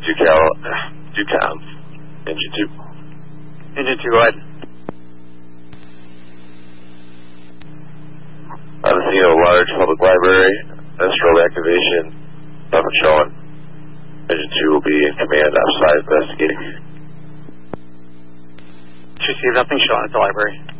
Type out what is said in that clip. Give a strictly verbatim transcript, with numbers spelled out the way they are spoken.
Ducal, Ducom, engine two. Engine two, go ahead. On the scene of a large public library, strobe activation, nothing showing. Engine two will be in command outside investigating. Should see nothing showing at the library.